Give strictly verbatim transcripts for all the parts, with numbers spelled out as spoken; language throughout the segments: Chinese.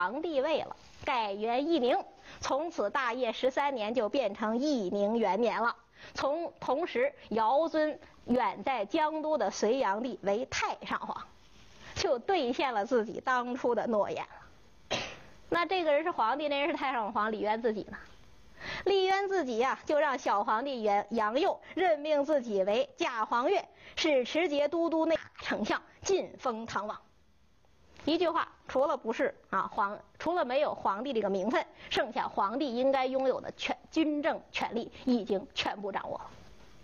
皇帝位了，改元义宁，从此大业十三年就变成义宁元年了。从同时遥尊远在江都的隋炀帝为太上皇，就兑现了自己当初的诺言了。那这个人是皇帝，那人是太上皇，李渊自己呢？李渊自己呀、啊，就让小皇帝杨杨佑任命自己为假皇岳，是持节都督内丞相，晋封唐王。一句话，除了不是啊皇，除了没有皇帝这个名分，剩下皇帝应该拥有的权军政权力已经全部掌握了。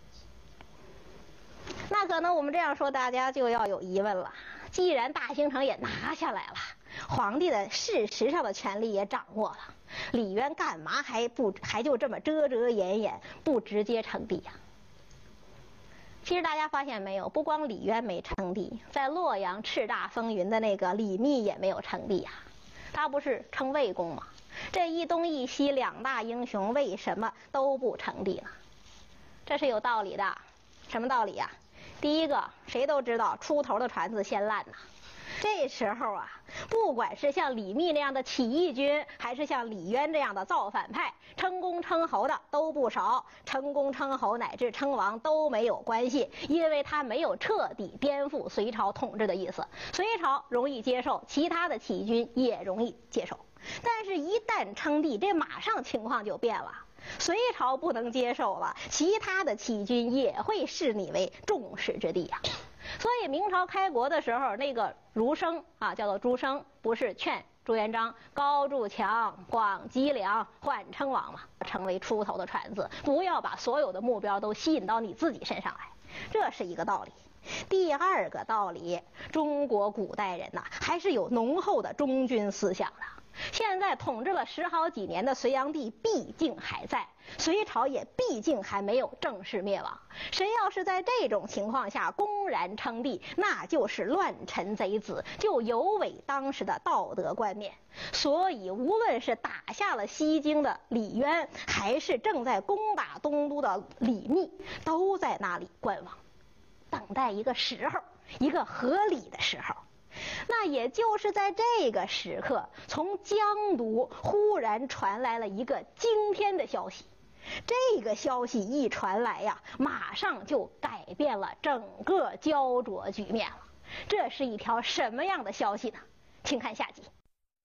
那可能我们这样说，大家就要有疑问了：既然大兴城也拿下来了，皇帝的事实上的权力也掌握了，李渊干嘛还不还就这么遮遮掩掩，不直接称帝呀？其实大家发现没有，不光李渊没称帝，在洛阳叱咤风云的那个李密也没有称帝呀、啊。他不是称魏公吗？这一东一西两大英雄为什么都不称帝呢？这是有道理的。什么道理呀、啊？第一个，谁都知道出头的船子先烂呐。这时候啊，不管是像李密那样的起义军，还是像李渊这样的造反派，称公称侯的都不少，称公称侯乃至称王都没有关系，因为他没有彻底颠覆隋朝统治的意思。隋朝容易接受，其他的起义军也容易接受，但是一旦称帝，这马上情况就变了。隋朝不能接受了，其他的起义军也会视你为众矢之的呀、啊。所以明朝开国的时候，那个儒生啊，叫做朱生，不是劝朱元璋高筑墙、广积粮、缓称王嘛，成为出头的船子，不要把所有的目标都吸引到你自己身上来，这是一个道理。第二个道理，中国古代人呐、啊，还是有浓厚的忠君思想的。现在统治了十好几年的隋炀帝毕竟还在，隋朝也毕竟还没有正式灭亡。谁要是在这种情况下公然称帝，那就是乱臣贼子，就有违当时的道德观念。所以无论是打下了西京的李渊，还是正在攻打东都的李密，都在那里观望，等待一个时候，一个合理的时候。那也就是在这个时刻，从江都忽然传来了一个惊天的消息。这个消息一传来呀，马上就改变了整个焦灼局面了。这是一条什么样的消息呢？请看下集。